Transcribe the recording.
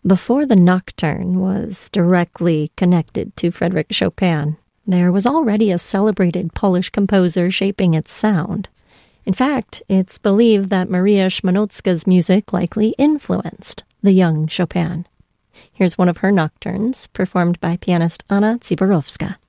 Before the nocturne was directly connected to Frédéric Chopin, there was already a celebrated Polish composer shaping its sound. In fact, it's believed that Maria Szmanowska's music likely influenced the young Chopin. Here's one of her nocturnes, performed by pianist Anna Ziborowska.